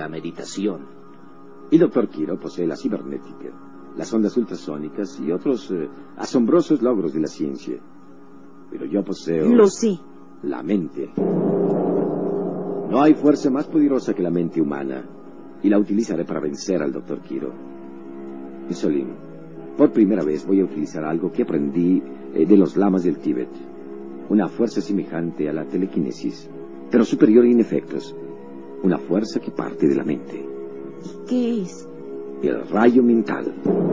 la meditación. El doctor Quiro posee la cibernética, las ondas ultrasónicas y otros asombrosos logros de la ciencia. Pero yo poseo... Lo sé. La mente. No hay fuerza más poderosa que la mente humana, y la utilizaré para vencer al doctor Quiro. Solim, por primera vez voy a utilizar algo que aprendí de los lamas del Tíbet. Una fuerza semejante a la telequinesis, pero superior en efectos. Una fuerza que parte de la mente. ¿Qué es? El rayo mental.